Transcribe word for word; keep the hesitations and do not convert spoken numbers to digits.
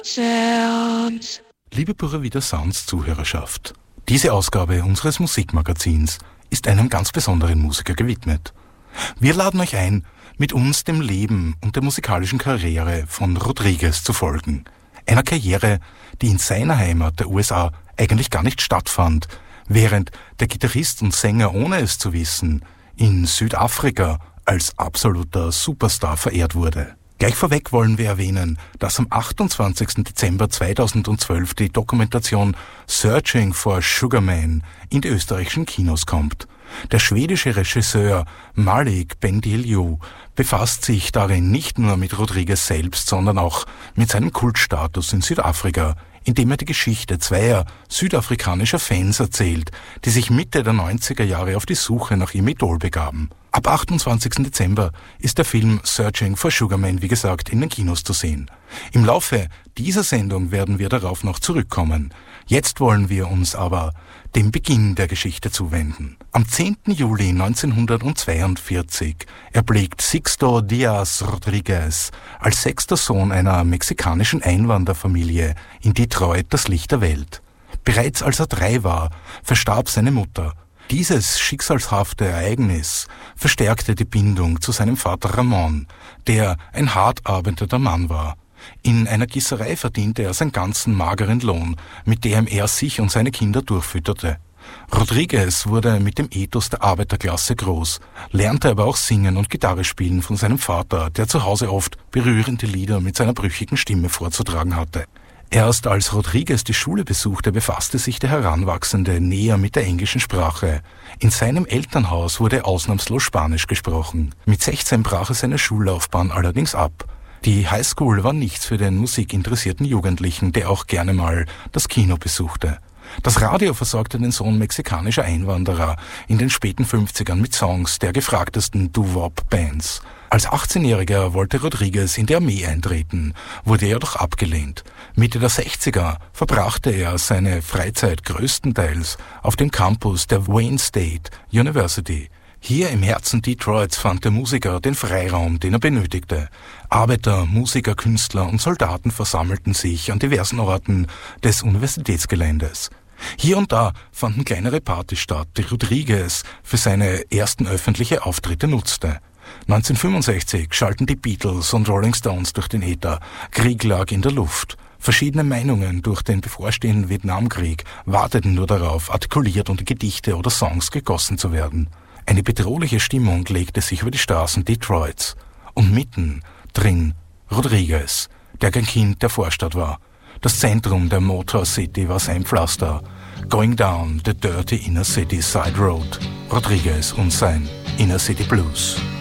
Sounds. Liebe Pura Vida Sounds Zuhörerschaft, diese Ausgabe unseres Musikmagazins ist einem ganz besonderen Musiker gewidmet. Wir laden euch ein, mit uns dem Leben und der musikalischen Karriere von Rodriguez zu folgen. Einer Karriere, die in seiner Heimat der U S A eigentlich gar nicht stattfand, während der Gitarrist und Sänger, ohne es zu wissen, in Südafrika als absoluter Superstar verehrt wurde. Gleich vorweg wollen wir erwähnen, dass am achtundzwanzigsten Dezember zweitausendzwölf die Dokumentation Searching for Sugar Man in die österreichischen Kinos kommt. Der schwedische Regisseur Malik Bendiliou befasst sich darin nicht nur mit Rodriguez selbst, sondern auch mit seinem Kultstatus in Südafrika, indem er die Geschichte zweier südafrikanischer Fans erzählt, die sich Mitte der neunziger Jahre auf die Suche nach ihrem Idol begaben. Ab achtundzwanzigsten Dezember ist der Film Searching for Sugar Man, wie gesagt, in den Kinos zu sehen. Im Laufe dieser Sendung werden wir darauf noch zurückkommen. Jetzt wollen wir uns aber dem Beginn der Geschichte zuwenden. Am zehnten Juli neunzehnhundertzweiundvierzig erblickt Sixto Díaz Rodríguez als sechster Sohn einer mexikanischen Einwanderfamilie in Detroit das Licht der Welt. Bereits als er drei war, verstarb seine Mutter. Dieses schicksalshafte Ereignis verstärkte die Bindung zu seinem Vater Ramon, der ein hart arbeitender Mann war. In einer Gießerei verdiente er seinen ganzen mageren Lohn, mit dem er sich und seine Kinder durchfütterte. Rodriguez wurde mit dem Ethos der Arbeiterklasse groß, lernte aber auch Singen und Gitarre spielen von seinem Vater, der zu Hause oft berührende Lieder mit seiner brüchigen Stimme vorzutragen hatte. Erst als Rodriguez die Schule besuchte, befasste sich der Heranwachsende näher mit der englischen Sprache. In seinem Elternhaus wurde ausnahmslos Spanisch gesprochen. Mit sechzehn brach er seine Schullaufbahn allerdings ab. Die Highschool war nichts für den musikinteressierten Jugendlichen, der auch gerne mal das Kino besuchte. Das Radio versorgte den Sohn mexikanischer Einwanderer in den späten fünfzigern mit Songs der gefragtesten Doo-Wop-Bands. Als achtzehnjähriger wollte Rodriguez in die Armee eintreten, wurde jedoch abgelehnt. Mitte der sechziger verbrachte er seine Freizeit größtenteils auf dem Campus der Wayne State University. Hier im Herzen Detroits fand der Musiker den Freiraum, den er benötigte. Arbeiter, Musiker, Künstler und Soldaten versammelten sich an diversen Orten des Universitätsgeländes. Hier und da fanden kleinere Partys statt, die Rodriguez für seine ersten öffentlichen Auftritte nutzte. neunzehnhundertfünfundsechzig schalten die Beatles und Rolling Stones durch den Äther. Krieg lag in der Luft. Verschiedene Meinungen durch den bevorstehenden Vietnamkrieg warteten nur darauf, artikuliert unter Gedichte oder Songs gegossen zu werden. Eine bedrohliche Stimmung legte sich über die Straßen Detroits. Und mitten drin Rodriguez, der kein Kind der Vorstadt war. Das Zentrum der Motor City war sein Pflaster. Going down the dirty inner city side road. Rodriguez und sein Inner City Blues.